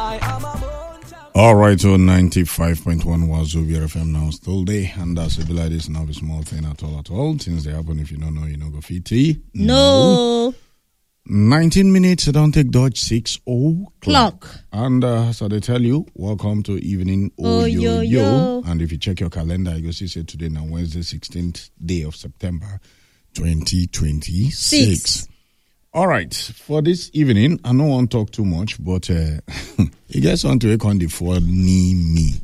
All right, so 95.1 Wazobia FM now still there, and that's a like this now a small thing at all. Things they happen if you don't know, you know go fit. No. 19 minutes, don't take dodge 6 o'clock. And so they tell you, welcome to evening yo. And if you check your calendar, you go see say today now Wednesday 16th day of September 2026. All right, for this evening, I don't want to talk too much, but you guys want to work on the funny me.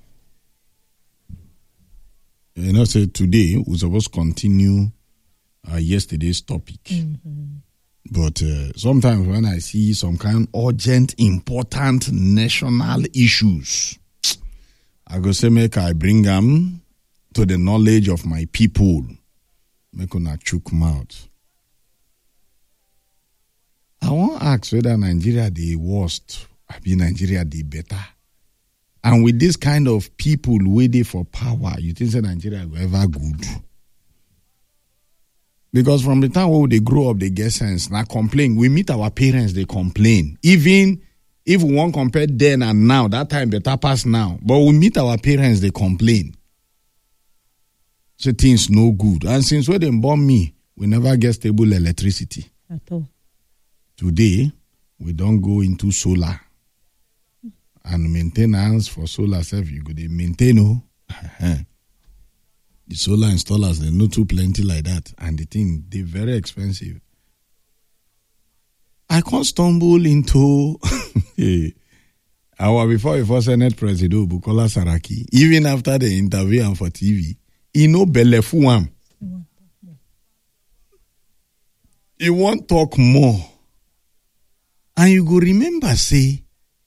You know, say today we're supposed to continue yesterday's topic. Mm-hmm. But sometimes when I see some kind of urgent, important national issues, I go say, make I bring them to the knowledge of my people. Make una chook mouth. I want to ask whether Nigeria the worst, I mean Nigeria the better. And with this kind of people waiting for power, you think that Nigeria will ever good? Because from the time when they grow up, they get sense. Now complain. We meet our parents, they complain. Even if we want to compare then and now, that time better pass now. But we meet our parents, they complain. So things no good. And since when they born me, we never get stable electricity. At all. Today, we don't go into solar. And maintenance for solar self, you go to maintain. The solar installers, they're not too plenty like that. And the thing, they're very expensive. I can't stumble into our before Senate President Bukola Saraki, even after the interview and for TV, he no belefu. He won't talk more. And you go remember, say,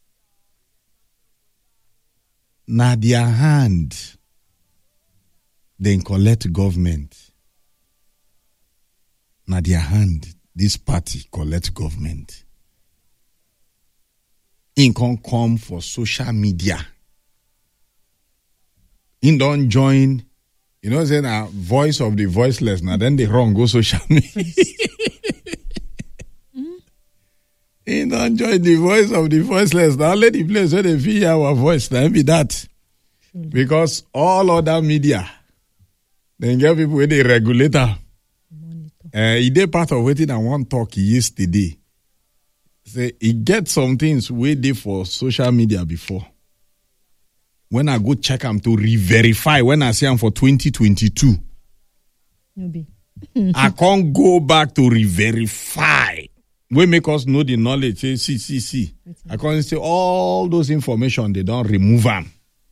na their hand, then collect government. Na their hand, this party collect government. In can come for social media. In don't join, you know, say na voice of the voiceless. Now then they wrong go social media. In don't join the voice of the voiceless. Now let the place where they feel our voice. Then be that. Surely. Because all other media, then get people with the regulator. He did part of waiting and one talk yesterday. Say he get some things we did for social media before. When I go check them to re-verify, when I see them for 2022, I can't go back to re-verify. We make us know the knowledge. Say, see. I can't say all those information, they don't remove them.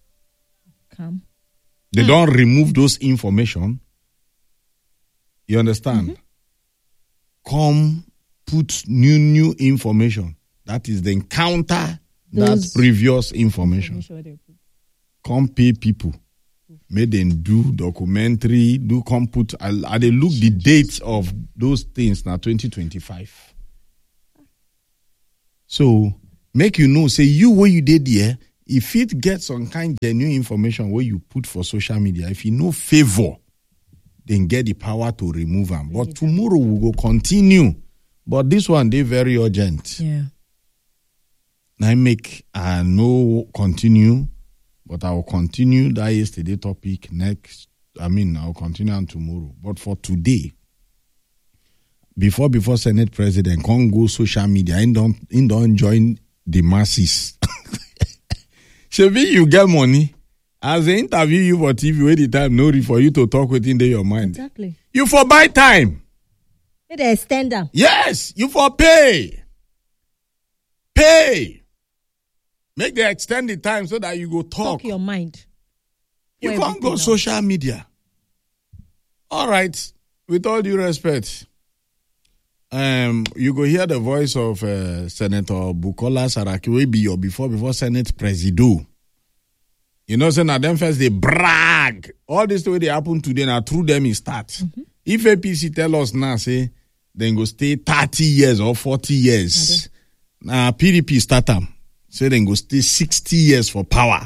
They don't remove those information. You understand? Mm-hmm. Come put new information. That is the counter that previous information. Come pay people. Make them do documentary, come put, they look the dates of those things now 2025. So, make you know, say you what you did here, if it gets some kind of genuine information where you put for social media, if you know favor, then get the power to remove them. But tomorrow we will continue. But this one, they very urgent. Yeah. I no continue, but I will continue that yesterday topic next. I'll continue on tomorrow. But for today, before Senate President can't go social media, and don't join the masses. Shebi, you get money. As they interview you for TV, wait the time no for you to talk within your mind. Exactly. You for buy time. They extend them. Yes, you for pay. Pay. Make them extend the time so that you go talk your mind. You can't go social media. All right. With all due respect, you go hear the voice of Senator Bukola Saraki, will be your before Senate President. You know, say now them first they brag. All this way they happen today now through them it starts. Mm-hmm. If APC tell us now, say then go stay 30 years or 40 years. Now PDP start them. Say then go stay 60 years for power.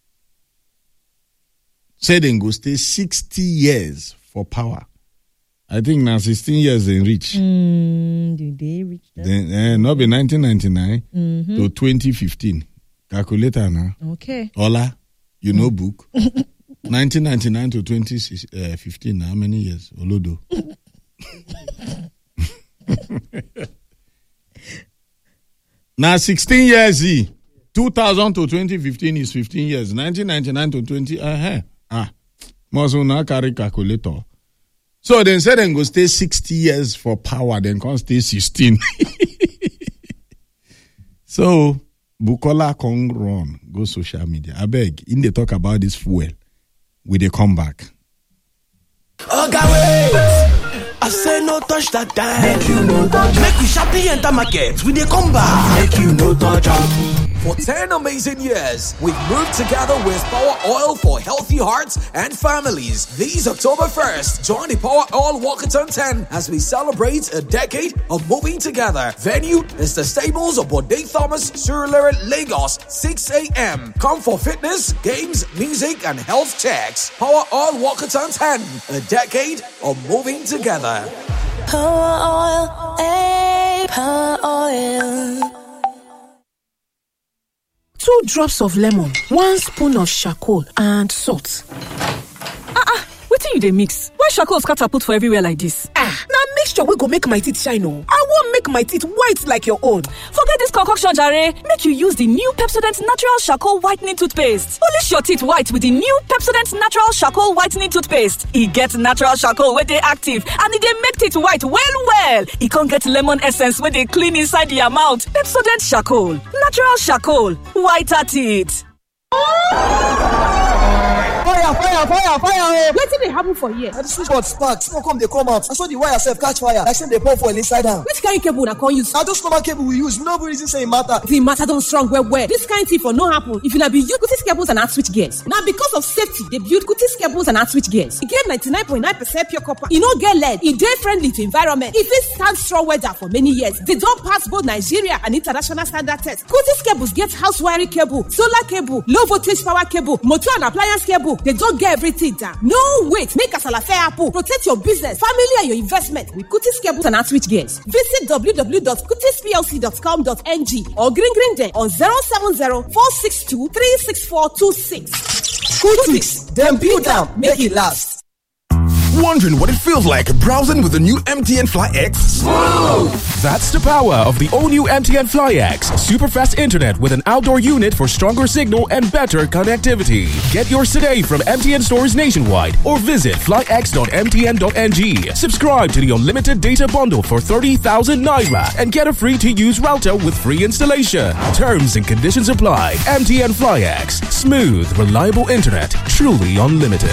Say then go stay 60 years for power. I think now 16 years they reach. Do they reach that? Then, not be 1999 to 2015. Calculator now. Okay. Ola, you know book. 1999 to 2015. How many years? Olodo. Now 16 years. 2000 to 2015 is 15 years. 1999 to 20. Must not carry calculator. So then say then go stay 60 years for power, then can't stay 16. So Bukola can run, go social media. I beg, in they talk about this fuel, will they come back? Okay, wait. I say no touch that time. Make you no touch. Make we sharply enter market. We they come back. Make you no touch. For 10 amazing years, we've moved together with Power Oil for healthy hearts and families. This October 1st, join the Power Oil Walkathon 10 as we celebrate a decade of moving together. Venue is the stables of Bode Thomas, Surulere, Lagos, 6 a.m. Come for fitness, games, music, and health checks. Power Oil Walkathon 10, a decade of moving together. Power Oil, hey, Power Oil. 2 drops of lemon, 1 spoon of charcoal, and salt. Wetin you dey mix? Why charcoal scatter put for everywhere like this? Na mixture wey go make my teeth shine o. I wan make my teeth white like your own. Forget this concoction jare. Make you use the new Pepsodent Natural Charcoal Whitening Toothpaste. Polish your teeth white with the new Pepsodent Natural Charcoal Whitening Toothpaste. E get natural charcoal wey dey active and e dey make teeth white well well. E con get lemon essence wey dey clean inside the amount. Pepsodent Charcoal. Natural charcoal. Whiter teeth. Fire! Wetin dey happen for here? The switchboard spark, smoke come, they come out. I saw the wire self catch fire. Like say they pour fuel inside am. Which kind cable una come use? Now just normal cable we use. We no reason say it matter. The matter don strong well. This kind thing for no happen if una be use Kutis cables and switch gears. Now because of safety, they build Kutis cables and switch gears. E get 99.9% pure copper. E no get lead. E dey friendly to environment. E fit stand strong weather for many years. They don pass both Nigeria and international standard tests. Kutis cables get house wiring cable, solar cable, low voltage power cable, motor and appliance cable. They don't get everything down. No wait, make Kasala fair apple. Protect your business, family, and your investment with Kutis cables and switch gears. Visit www.kutisplc.com.ng or green them on 070-462-36426. Kutis, them build down, make it last. Wondering what it feels like browsing with the new MTN Fly X? Smooth! That's the power of the all-new MTN Fly X. Super fast internet with an outdoor unit for stronger signal and better connectivity. Get yours today from MTN stores nationwide or visit flyx.mtn.ng. Subscribe to the unlimited data bundle for 30,000 Naira and get a free-to-use router with free installation. Terms and conditions apply. MTN Fly X. Smooth, reliable internet. Truly unlimited.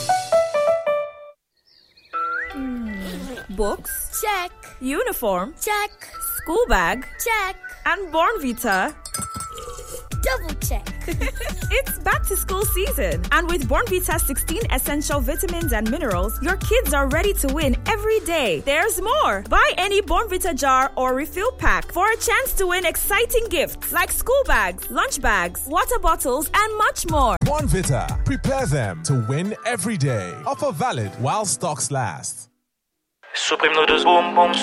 Books? Check. Uniform? Check. School bag? Check. And Bornvita? Double check. It's back to school season. And with Bornvita's 16 essential vitamins and minerals, your kids are ready to win every day. There's more. Buy any Bornvita jar or refill pack for a chance to win exciting gifts like school bags, lunch bags, water bottles, and much more. Bornvita. Prepare them to win every day. Offer valid while stocks last. Supreme noodles boom boom